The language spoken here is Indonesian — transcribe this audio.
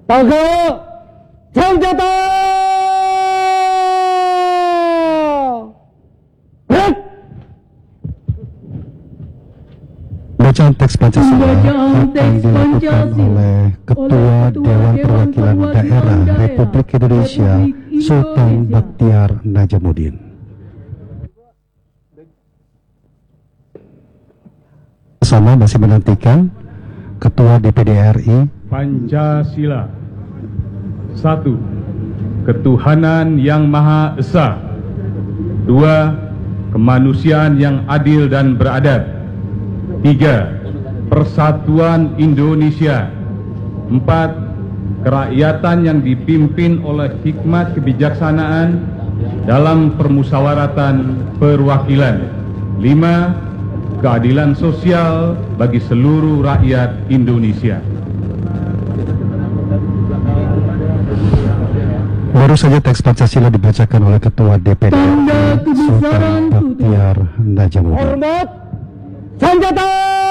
Tegak senjata! Gerak! Bacaan teks Pancasila Pembacaan akan teks dilakukan Pancasila oleh Ketua Dewan Perwakilan Daerah Republik Indonesia Sultan Bakhtiar Najamuddin. Bersama masih menantikan Ketua DPD RI. Pancasila. 1. Ketuhanan yang Maha Esa. 2. Kemanusiaan yang adil dan beradab. 3. Persatuan Indonesia. 4. Kerakyatan yang dipimpin oleh hikmat kebijaksanaan dalam permusyawaratan perwakilan. 5. Keadilan sosial bagi seluruh rakyat Indonesia. Baru saja teks Pancasila dibacakan oleh Ketua DPD Tanda kebesaran Sultan Bakhtiar Najamuddin. Hormat senjata!